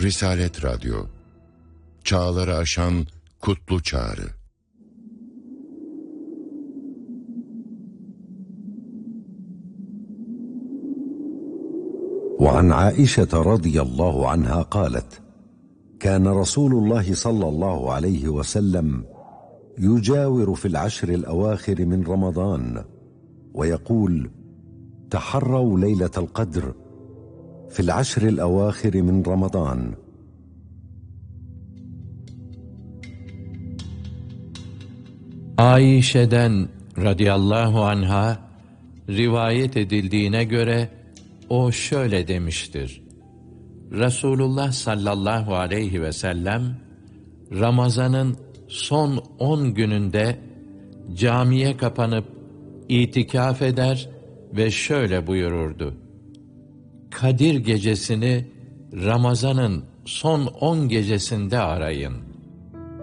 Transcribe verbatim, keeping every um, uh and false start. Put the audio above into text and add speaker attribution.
Speaker 1: Risalet Radyo, çağları aşan kutlu çağrı.
Speaker 2: وعن عائشة رضي الله عنها قالت: كان رسول الله صلى الله عليه وسلم يجاور في العشر الأواخر من رمضان ويقول: تحروا ليلة القدر في العشر الأواخر من رمضان.
Speaker 3: Ayşe'den radıyallahu anha rivayet edildiğine göre o şöyle demiştir: Resulullah sallallahu aleyhi ve sellem Ramazan'ın son on gününde camiye kapanıp itikaf eder ve şöyle buyururdu: Kadir gecesini Ramazan'ın son on gecesinde arayın.